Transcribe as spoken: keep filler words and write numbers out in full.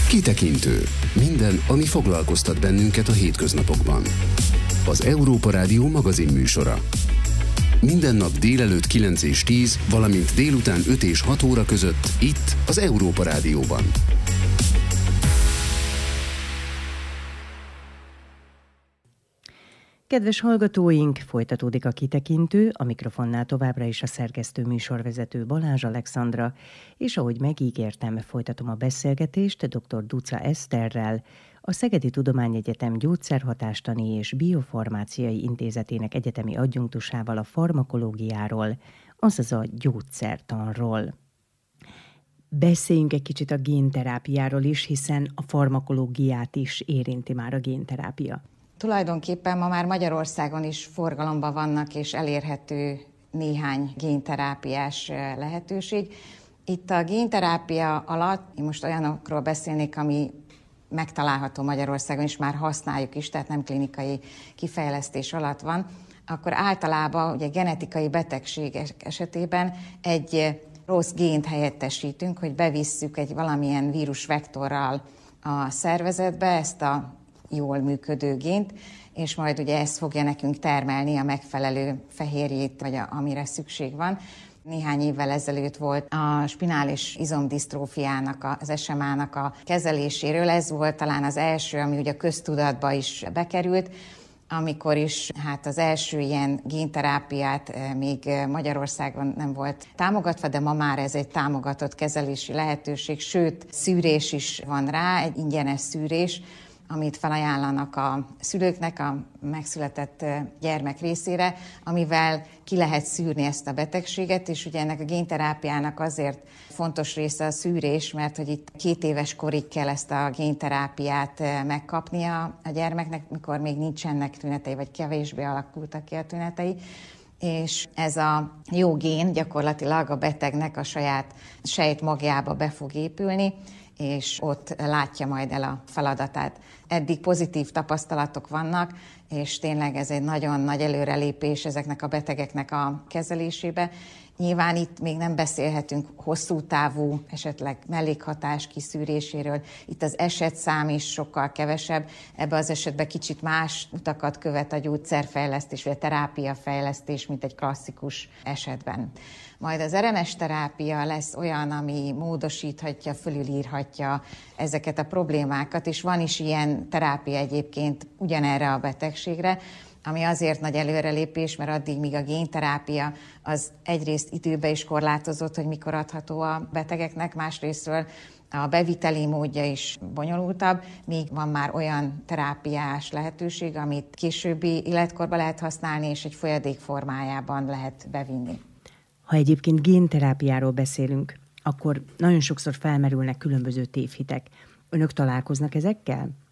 Kitekintő. Minden, ami foglalkoztat bennünket a hétköznapokban. Az Európa Rádió magazin műsora. Minden nap délelőtt kilenc és tíz, valamint délután öt és hat óra között itt az Európa Rádióban. Kedves hallgatóink, folytatódik a Kitekintő, a mikrofonnál továbbra is a szerkesztő műsorvezető Balázs Alexandra, és ahogy megígértem, folytatom a beszélgetést dr. Duca Eszterrel, a Szegedi Tudományegyetem Gyógyszerhatástani és Biofarmáciai Intézetének egyetemi adjunktusával a farmakológiáról, azaz a gyógyszertanról. Beszéljünk egy kicsit a génterápiáról is, hiszen a farmakológiát is érinti már a génterápia. Tulajdonképpen ma már Magyarországon is forgalomban vannak és elérhető néhány génterápiás lehetőség. Itt a génterápia alatt, én most olyanokról beszélnék, ami megtalálható Magyarországon, és már használjuk is, tehát nem klinikai kifejlesztés alatt van, akkor általában ugye genetikai betegségek esetében egy rossz gént helyettesítünk, hogy bevisszük egy valamilyen vírusvektorral a szervezetbe ezt a jól működő gént, és majd ugye ez fogja nekünk termelni a megfelelő fehérjét, vagy a, amire szükség van. Néhány évvel ezelőtt volt a spinális izomdisztrófiának, az es em á-nak a kezeléséről. Ez volt talán az első, ami ugye a köztudatba is bekerült, amikor is hát az első ilyen génterápiát még Magyarországon nem volt támogatva, de ma már ez egy támogatott kezelési lehetőség, sőt, szűrés is van rá, egy ingyenes szűrés, amit felajánlanak a szülőknek a megszületett gyermek részére, amivel ki lehet szűrni ezt a betegséget, és ugye ennek a génterápiának azért fontos része a szűrés, mert hogy itt két éves korig kell ezt a génterápiát megkapnia a gyermeknek, mikor még nincsenek tünetei, vagy kevésbé alakultak ki a tünetei, és ez a jó gén gyakorlatilag a betegnek a saját sejtmagjába be fog épülni, és ott látja majd el a feladatát. Eddig pozitív tapasztalatok vannak, és tényleg ez egy nagyon nagy előrelépés ezeknek a betegeknek a kezelésébe. Nyilván itt még nem beszélhetünk hosszú távú, esetleg mellékhatás kiszűréséről. Itt az esetszám is sokkal kevesebb. Ebben az esetben kicsit más utakat követ a gyógyszerfejlesztés, vagy a terápiafejlesztés, mint egy klasszikus esetben. Majd az er en es terápia lesz olyan, ami módosíthatja, fölülírhatja ezeket a problémákat, és van is ilyen terápia egyébként ugyanerre a betegségre, ami azért nagy előrelépés, mert addig, míg a génterápia az egyrészt időbe is korlátozott, hogy mikor adható a betegeknek, másrésztről a beviteli módja is bonyolultabb, míg van már olyan terápiás lehetőség, amit későbbi életkorban lehet használni, és egy folyadék formájában lehet bevinni. Ha egyébként génterápiáról beszélünk, akkor nagyon sokszor felmerülnek különböző tévhitek. Önök találkoznak ezekkel?